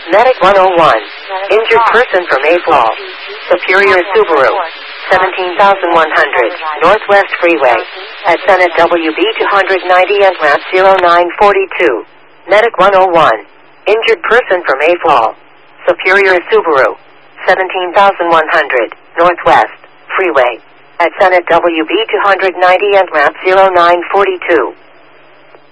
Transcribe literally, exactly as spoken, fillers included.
Medic one oh one. Injured person from Mayfall. Superior Subaru. seventeen thousand one hundred. Northwest Freeway. At Senate W B two ninety and map zero nine forty-two. Medic one oh one. Injured person from Mayfall. Superior Subaru. seventeen thousand one hundred. Northwest Freeway. At Senate W B two ninety and map zero nine forty-two.